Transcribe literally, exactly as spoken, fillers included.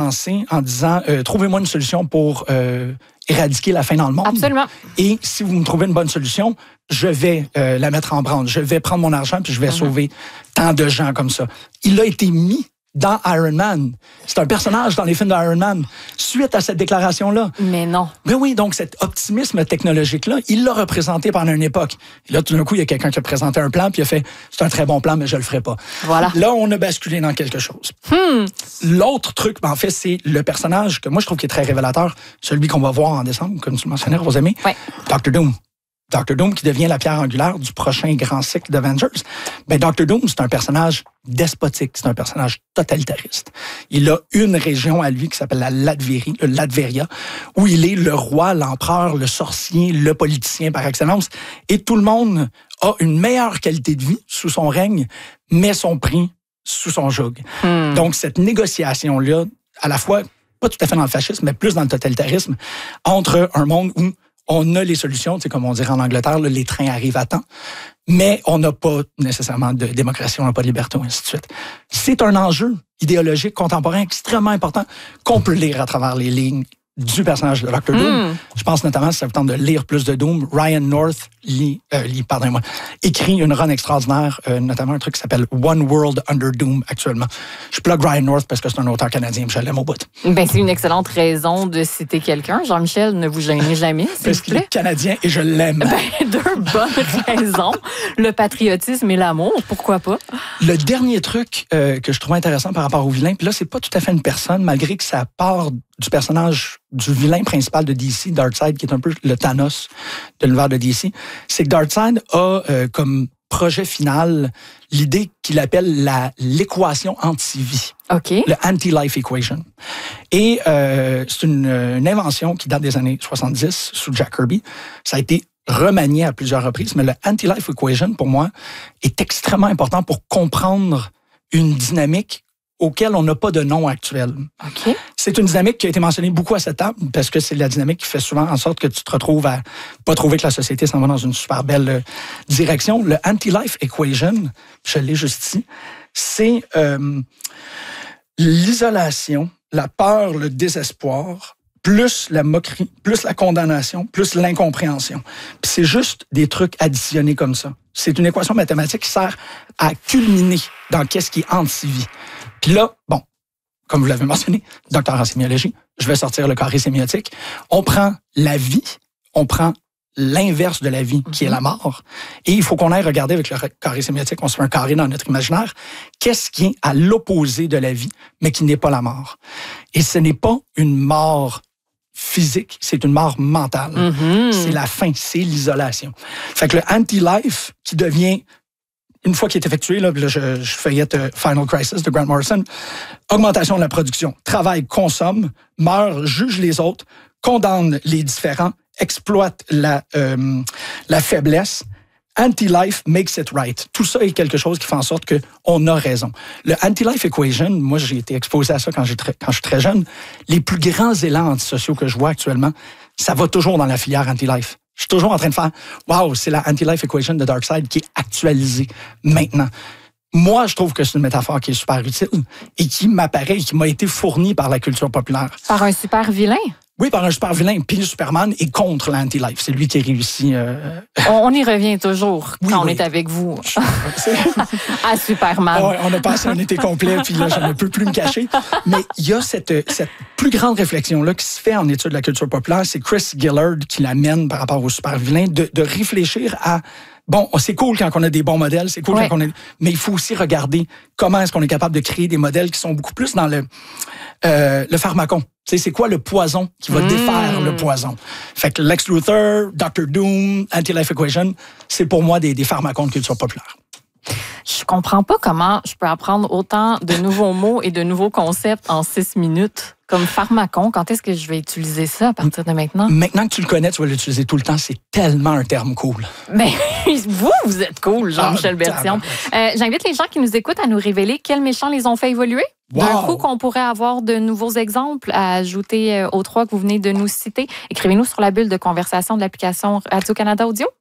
commencé en disant euh, « Trouvez-moi une solution pour euh, éradiquer la faim dans le monde. » Absolument. Et si vous me trouvez une bonne solution, je vais euh, la mettre en branle. Je vais prendre mon argent puis je vais mm-hmm. sauver tant de gens comme ça. Il a été mis dans Iron Man. C'est un personnage dans les films d'Iron Man. Suite à cette déclaration-là. Mais non. Mais oui, donc cet optimisme technologique-là, il l'a représenté pendant une époque. Et là, tout d'un coup, il y a quelqu'un qui a présenté un plan puis il a fait « C'est un très bon plan, mais je le ferai pas. » Voilà. Là, on a basculé dans quelque chose. Hmm. L'autre truc, ben, en fait, c'est le personnage que moi, je trouve qui est très révélateur, celui qu'on va voir en décembre, comme tu le mentionnais, Rosemée, ouais. docteur Doom. docteur Doom qui devient la pierre angulaire du prochain grand cycle d'Avengers. Ben, docteur Doom, c'est un personnage despotique, c'est un personnage totalitariste. Il a une région à lui qui s'appelle la Latvérie, le Latveria, où il est le roi, l'empereur, le sorcier, le politicien par excellence. Et tout le monde a une meilleure qualité de vie sous son règne, mais son prix sous son joug. Hmm. Donc, cette négociation-là, à la fois, pas tout à fait dans le fascisme, mais plus dans le totalitarisme, entre un monde où on a les solutions, tu sais, comme on dirait en Angleterre, là, les trains arrivent à temps, mais on n'a pas nécessairement de démocratie, on n'a pas de liberté, ainsi de suite. C'est un enjeu idéologique contemporain extrêmement important qu'on peut lire à travers les lignes du personnage de docteur Doom. Mm. Je pense notamment, si ça vous tente de lire plus de Doom, Ryan North lit, euh, lit pardonnez-moi, écrit une run extraordinaire, euh, notamment un truc qui s'appelle One World Under Doom actuellement. Je plug Ryan North parce que c'est un auteur canadien, je l'aime au bout. Ben, c'est une excellente raison de citer quelqu'un. Jean-Michel, ne vous gênez jamais, s'il parce vous qu'il plaît. est canadien et je l'aime. Ben, deux bonnes raisons. Le patriotisme et l'amour, pourquoi pas? Le dernier truc euh, que je trouve intéressant par rapport au vilain, puis là, c'est pas tout à fait une personne, malgré que ça part du personnage du vilain principal de D C, Darkseid, qui est un peu le Thanos de l'univers de D C, c'est que Darkseid a euh, comme projet final l'idée qu'il appelle la, l'équation anti-vie. OK. Le anti-life equation. Et euh, c'est une, une invention qui date des années soixante-dix sous Jack Kirby. Ça a été remanié à plusieurs reprises, mais le anti-life equation, pour moi, est extrêmement important pour comprendre une dynamique auquel on n'a pas de nom actuel. Okay. C'est une dynamique qui a été mentionnée beaucoup à cette table, parce que c'est la dynamique qui fait souvent en sorte que tu te retrouves à pas trouver que la société s'en va dans une super belle direction. Le anti-life equation, je l'ai juste ici, c'est euh, l'isolation, la peur, le désespoir, plus la moquerie, plus la condamnation, plus l'incompréhension. Puis c'est juste des trucs additionnés comme ça. C'est une équation mathématique qui sert à culminer dans qu'est-ce qui est anti-vie. Puis là, bon, comme vous l'avez mentionné, docteur en sémiologie, je vais sortir le carré sémiotique. On prend la vie, on prend l'inverse de la vie, qui est la mort. Et il faut qu'on aille regarder avec le carré sémiotique, on se fait un carré dans notre imaginaire, qu'est-ce qui est à l'opposé de la vie, mais qui n'est pas la mort. Et ce n'est pas une mort physique, c'est une mort mentale. Mm-hmm. C'est la fin, c'est l'isolation. Fait que le anti-life qui devient, une fois qu'il est effectué, là, là je, je feuillette uh, Final Crisis de Grant Morrison, augmentation de la production, travaille, consomme, meurt, juge les autres, condamne les différents, exploite la, euh, la faiblesse. Anti-life makes it right. Tout ça est quelque chose qui fait en sorte qu'on a raison. Le anti-life equation, moi, j'ai été exposé à ça quand, j'ai très, quand je suis très jeune. Les plus grands élans antisociaux que je vois actuellement, ça va toujours dans la filière anti-life. Je suis toujours en train de faire « Wow, c'est la anti-life equation de Darkseid qui est actualisée maintenant. » Moi, je trouve que c'est une métaphore qui est super utile et qui m'apparaît et qui m'a été fournie par la culture populaire. Par un super vilain? Oui, par un super vilain. Puis Superman est contre l'anti-life. C'est lui qui réussit. Euh... On, on y revient toujours oui, quand oui. on est avec vous. À Superman. Ouais, on a passé un été complet, puis là, je ne peux plus me cacher. Mais il y a cette, cette plus grande réflexion-là qui se fait en étude de la culture populaire. C'est Chris Gillard qui l'amène par rapport au super vilain, de, de réfléchir à... Bon, c'est cool quand on a des bons modèles, c'est cool ouais. quand on a... Mais il faut aussi regarder comment est-ce qu'on est capable de créer des modèles qui sont beaucoup plus dans le, euh, le pharmacon. Tu sais, c'est quoi le poison qui va mmh. défaire le poison? Fait que Lex Luthor, docteur Doom, Anti-Life Equation, c'est pour moi des, des pharmacons de culture populaire. Je comprends pas comment je peux apprendre autant de nouveaux mots et de nouveaux concepts en six minutes. Comme pharmacon, quand est-ce que je vais utiliser ça à partir de maintenant? Maintenant que tu le connais, tu vas l'utiliser tout le temps. C'est tellement un terme cool. Mais vous, vous êtes cool, Jean-Michel ah, Bertillon. Euh, j'invite les gens qui nous écoutent à nous révéler quels méchants les ont fait évoluer. Wow. D'un coup, qu'on pourrait avoir de nouveaux exemples à ajouter aux trois que vous venez de nous citer. Écrivez-nous sur la bulle de conversation de l'application Radio-Canada Audio.